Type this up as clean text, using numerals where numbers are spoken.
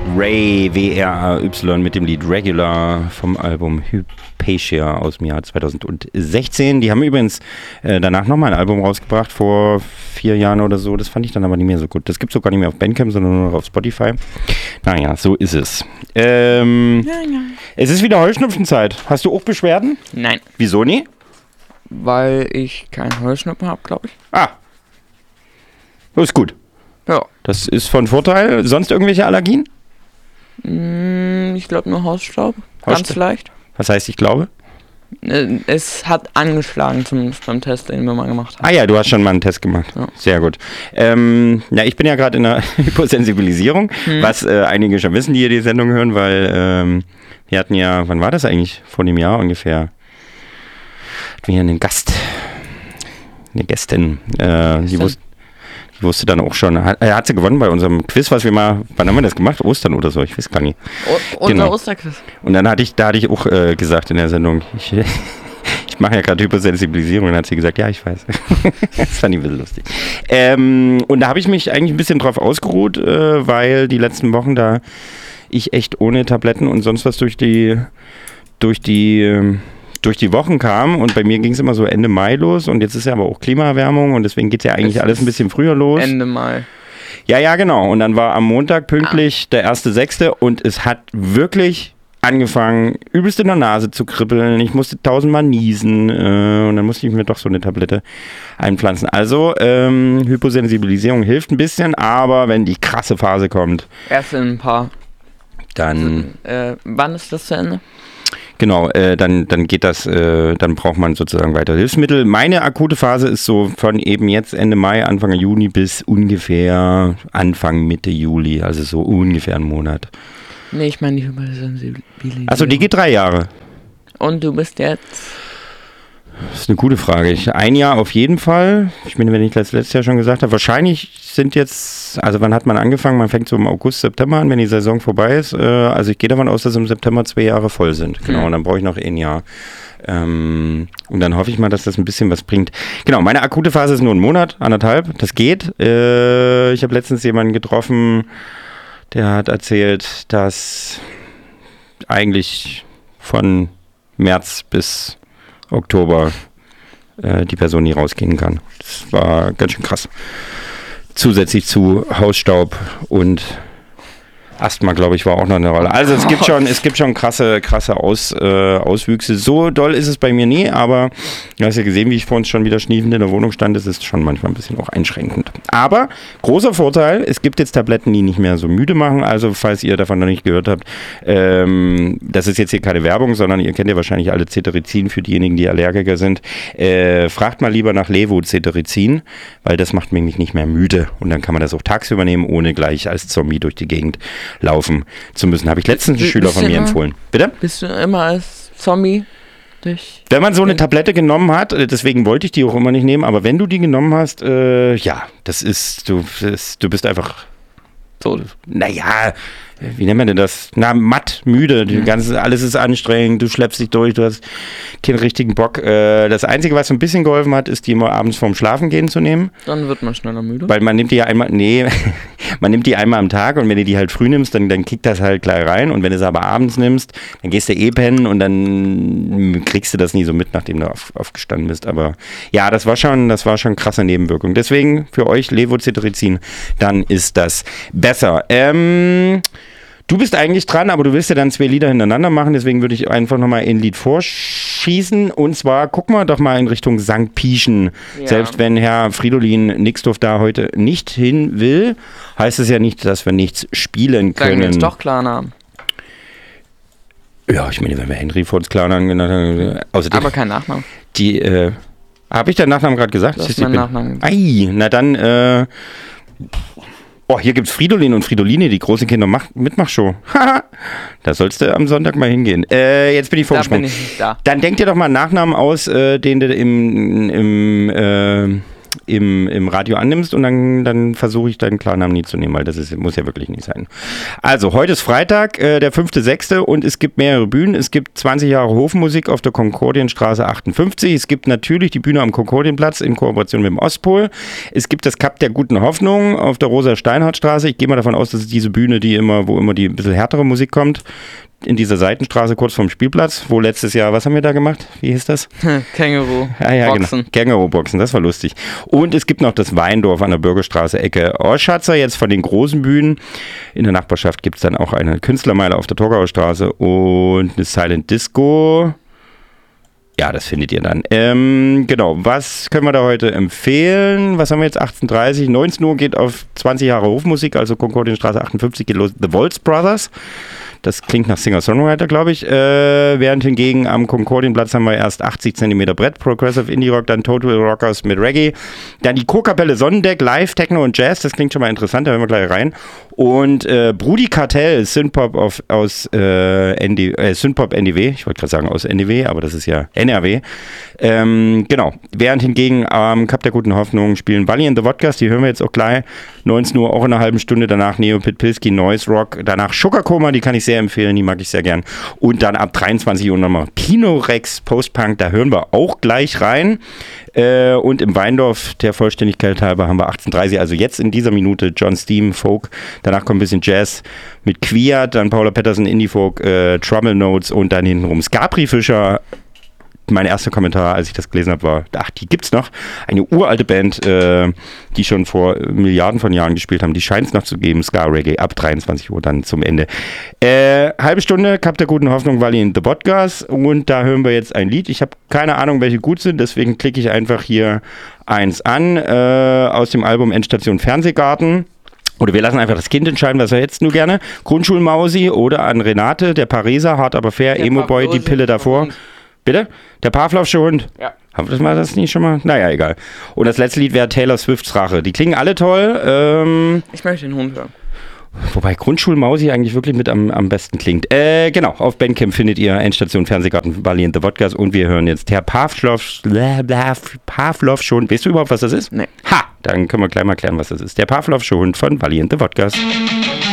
Ray, W-R-A-Y, mit dem Lied Regular vom Album Hypatia aus dem Jahr 2016. Die haben übrigens danach nochmal ein Album rausgebracht, vor 4 Jahren oder so. Das fand ich dann aber nicht mehr so gut. Das gibt es sogar nicht mehr auf Bandcamp, sondern nur noch auf Spotify. Naja, so ist es. Es ist wieder Heuschnupfenzeit. Hast du auch Beschwerden? Nein. Wieso nie? Weil ich keinen Heuschnupfen habe, glaube ich. Ah. Das ist gut. Ja. Das ist von Vorteil. Sonst irgendwelche Allergien? Ich glaube nur Hausstaub. Ganz leicht. Was heißt, ich glaube? Es hat angeschlagen, zumindest beim Test, den wir mal gemacht haben. Ah ja, du hast schon mal einen Test gemacht. Ja. Sehr gut. Ich bin ja gerade in der Hyposensibilisierung, was einige schon wissen, die hier die Sendung hören, weil wir hatten ja, wann war das eigentlich? Vor einem Jahr ungefähr. Hatten wir hier einen Gast, eine Gästin, die wusste dann auch schon, hat sie gewonnen bei unserem Quiz, was wir mal, wann haben wir das gemacht? Ostern oder so, ich weiß gar nicht. Unser Osterquiz. Und dann da hatte ich auch gesagt in der Sendung, ich mache ja gerade Hypersensibilisierung, und dann hat sie gesagt, ja, ich weiß. Das fand ich ein bisschen lustig. Und da habe ich mich eigentlich ein bisschen drauf ausgeruht, weil die letzten Wochen da ich echt ohne Tabletten und sonst was durch die Wochen kam und bei mir ging es immer so Ende Mai los und jetzt ist ja aber auch Klimaerwärmung und deswegen geht ja eigentlich alles ein bisschen früher los. Ende Mai. Ja, genau. Und dann war am Montag pünktlich der 1.6. und es hat wirklich angefangen, übelst in der Nase zu kribbeln. Ich musste 1000-mal niesen und dann musste ich mir doch so eine Tablette einpflanzen. Also Hyposensibilisierung hilft ein bisschen, aber wenn die krasse Phase kommt. Erst in ein paar. Dann. Wann ist das zu Ende? Genau, dann geht das, dann braucht man sozusagen weitere Hilfsmittel. Meine akute Phase ist so von eben jetzt Ende Mai, Anfang Juni bis ungefähr Anfang Mitte Juli, also so ungefähr einen Monat. Nee, ich meine die Hypersensibilisierung. Achso, die geht 3 Jahre. Und du bist jetzt? Das ist eine gute Frage. 1 Jahr auf jeden Fall. Ich meine, wenn ich das letztes Jahr schon gesagt habe, wahrscheinlich sind jetzt, also wann hat man angefangen? Man fängt so im August, September an, wenn die Saison vorbei ist. Also ich gehe davon aus, dass im September 2 Jahre voll sind. Genau, und dann brauche ich noch 1 Jahr. Und dann hoffe ich mal, dass das ein bisschen was bringt. Genau, meine akute Phase ist nur 1 Monat, 1,5. Das geht. Ich habe letztens jemanden getroffen, der hat erzählt, dass eigentlich von März bis Oktober die Person nie rausgehen kann. Das war ganz schön krass. Zusätzlich zu Hausstaub und Asthma, glaube ich, war auch noch eine Rolle. Also es gibt schon krasse Auswüchse. So doll ist es bei mir nie, aber du hast ja gesehen, wie ich vor uns schon wieder schniefend in der Wohnung stand. Das ist schon manchmal ein bisschen auch einschränkend. Aber großer Vorteil, es gibt jetzt Tabletten, die nicht mehr so müde machen. Also falls ihr davon noch nicht gehört habt, das ist jetzt hier keine Werbung, sondern ihr kennt ja wahrscheinlich alle Cetirizin für diejenigen, die Allergiker sind. Fragt mal lieber nach Levocetirizin, weil das macht nämlich nicht mehr müde. Und dann kann man das auch tagsüber nehmen, ohne gleich als Zombie durch die Gegend laufen zu müssen. Habe ich letztens einen Schüler von mir empfohlen. Bitte? Bist du immer als Zombie durch? Wenn man so eine Tablette genommen hat, deswegen wollte ich die auch immer nicht nehmen, aber wenn du die genommen hast, ja, das ist, du bist einfach so, naja, wie nennt man denn das? Matt, müde, alles ist anstrengend, du schleppst dich durch, du hast keinen richtigen Bock. Das Einzige, was so ein bisschen geholfen hat, ist, die immer abends vorm Schlafengehen zu nehmen. Dann wird man schneller müde. Weil man nimmt die ja einmal, man nimmt die einmal am Tag und wenn du die halt früh nimmst, dann kickt das halt gleich rein und wenn du es aber abends nimmst, dann gehst du pennen und dann kriegst du das nie so mit, nachdem du aufgestanden bist. Aber ja, das war schon krasse Nebenwirkung. Deswegen für euch Levocetirizin, dann ist das besser. Du bist eigentlich dran, aber du willst ja dann 2 Lieder hintereinander machen, deswegen würde ich einfach nochmal ein Lied vorschießen. Und zwar gucken wir doch mal in Richtung St. Pieschen. Ja. Selbst wenn Herr Fridolin Nixdorf da heute nicht hin will, heißt es ja nicht, dass wir nichts spielen können. Sagen wir jetzt doch Klarnamen. Ja, ich meine, wenn wir Henry vor uns Klarnamen genannt haben. Außerdem, aber kein Nachnamen. Habe ich deinen Nachnamen gerade gesagt? Das ist mein Nachnamen. Ei, na dann, hier gibt's Fridolin und Fridoline, die große Kinder-Mitmachshow. Da sollst du am Sonntag mal hingehen. Jetzt bin ich vorgesprungen. Da bin ich nicht da. Dann denk dir doch mal einen Nachnamen aus, den du im Radio annimmst und dann versuche ich deinen Klarnamen nie zu nehmen, weil das muss ja wirklich nicht sein. Also, heute ist Freitag, der 5.6. und es gibt mehrere Bühnen. Es gibt 20 Jahre Hofmusik auf der Konkordienstraße 58. Es gibt natürlich die Bühne am Konkordienplatz in Kooperation mit dem Ostpol. Es gibt das Cup der guten Hoffnung auf der Rosa-Steinhardt-Straße. Ich gehe mal davon aus, dass es diese Bühne, wo immer die ein bisschen härtere Musik kommt, in dieser Seitenstraße kurz vorm Spielplatz, wo letztes Jahr, was haben wir da gemacht? Wie hieß das? Känguru-Boxen. Genau. Känguru-Boxen, das war lustig. Und es gibt noch das Weindorf an der Bürgerstraße, Ecke Oschatzer, jetzt von den großen Bühnen. In der Nachbarschaft gibt es dann auch eine Künstlermeile auf der Torgauer Straße und eine Silent Disco. Ja, das findet ihr dann. Genau, was können wir da heute empfehlen? Was haben wir jetzt? 18:30, 19 Uhr geht auf 20 Jahre Hofmusik, also Konkordienstraße 58 geht los. The Waltz Brothers. Das klingt nach Singer-Songwriter, glaube ich. Während hingegen am Konkordienplatz haben wir erst 80 cm Brett, Progressive Indie Rock, dann Total Rockers mit Reggae. Dann die Chorkapelle Sonnendeck, Live, Techno und Jazz. Das klingt schon mal interessant, da hören wir gleich rein. Und Brudi Kartell, Synthpop aus Synthpop NDW. Ich wollte gerade sagen aus NDW, aber das ist ja NRW. Genau. Während hingegen am Cup der guten Hoffnung spielen Wally and the Wodkas, die hören wir jetzt auch gleich. 19 Uhr, auch in einer halben Stunde. Danach Neo Pitpilski, Noise Rock. Danach Sugar Coma, die kann ich sehr empfehlen, die mag ich sehr gern. Und dann ab 23 Uhr nochmal Kino Rex Postpunk, da hören wir auch gleich rein. Und im Weindorf, der Vollständigkeit halber, haben wir 18:30, also jetzt in dieser Minute John Steam, Folk. Danach kommt ein bisschen Jazz mit Quiat, dann Paula Patterson, Indie Folk, Trouble Notes und dann hintenrum Scapri Fischer. Mein erster Kommentar, als ich das gelesen habe, war, ach, die gibt's noch. Eine uralte Band, die schon vor Milliarden von Jahren gespielt haben. Die scheint es noch zu geben. Ska Reggae ab 23 Uhr dann zum Ende. Halbe Stunde, Cup der guten Hoffnung, Wally in the Podcast. Und da hören wir jetzt ein Lied. Ich habe keine Ahnung, welche gut sind. Deswegen klicke ich einfach hier eins an aus dem Album Endstation Fernsehgarten. Oder wir lassen einfach das Kind entscheiden, was er jetzt nur gerne. Grundschulmausi oder an Renate, der Pariser, hart aber fair, Emo-Boy, die Pille davor. Bitte? Der Pavlovsche Hund? Ja. Haben wir das nicht schon mal? Naja, egal. Und das letzte Lied wäre Taylor Swifts Rache. Die klingen alle toll. Ich möchte den Hund hören. Wobei Grundschulmausi eigentlich wirklich mit am besten klingt. Genau, auf Bandcamp findet ihr Endstation Fernsehgarten, Wally and the Wodkas und wir hören jetzt Herr Pavlovsche Hund. Weißt du überhaupt, was das ist? Nee. Ha! Dann können wir gleich mal klären, was das ist. Der Pavlovsche Hund von Wally and the Wodkas.